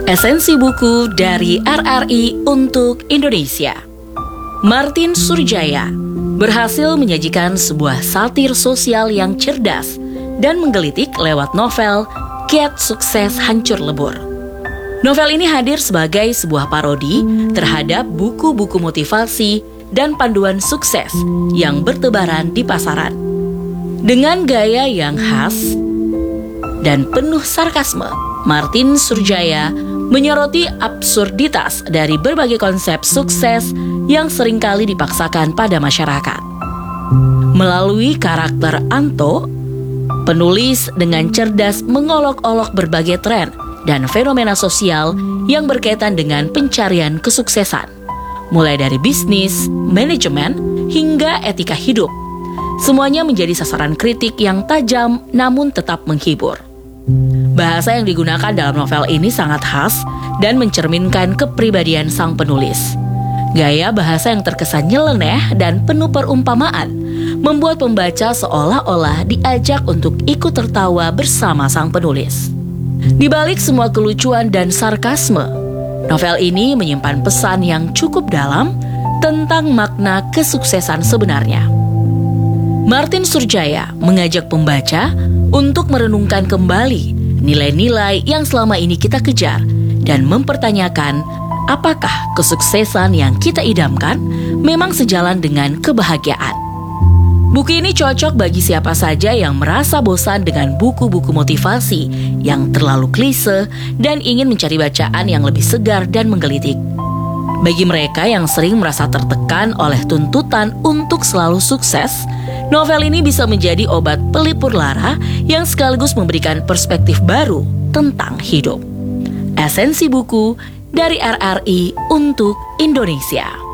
Esensi buku dari RRI untuk Indonesia. Martin Surjaya berhasil menyajikan sebuah satir sosial yang cerdas dan menggelitik lewat novel Kiat Sukses Hancur Lebur. Novel ini hadir sebagai sebuah parodi terhadap buku-buku motivasi dan panduan sukses yang bertebaran di pasaran. Dengan gaya yang khas dan penuh sarkasme, Martin Surjaya menyoroti absurditas dari berbagai konsep sukses yang seringkali dipaksakan pada masyarakat. Melalui karakter Anto, penulis dengan cerdas mengolok-olok berbagai tren dan fenomena sosial yang berkaitan dengan pencarian kesuksesan, mulai dari bisnis, manajemen, hingga etika hidup. Semuanya menjadi sasaran kritik yang tajam namun tetap menghibur. Bahasa yang digunakan dalam novel ini sangat khas dan mencerminkan kepribadian sang penulis. Gaya bahasa yang terkesan nyeleneh dan penuh perumpamaan membuat pembaca seolah-olah diajak untuk ikut tertawa bersama sang penulis. Di balik semua kelucuan dan sarkasme, novel ini menyimpan pesan yang cukup dalam tentang makna kesuksesan sebenarnya. Martin Surjaya mengajak pembaca untuk merenungkan kembali nilai-nilai yang selama ini kita kejar dan mempertanyakan apakah kesuksesan yang kita idamkan memang sejalan dengan kebahagiaan. Buku ini cocok bagi siapa saja yang merasa bosan dengan buku-buku motivasi yang terlalu klise dan ingin mencari bacaan yang lebih segar dan menggelitik. Bagi mereka yang sering merasa tertekan oleh tuntutan untuk selalu sukses, novel ini bisa menjadi obat pelipur lara yang sekaligus memberikan perspektif baru tentang hidup. Esensi buku dari RRI untuk Indonesia.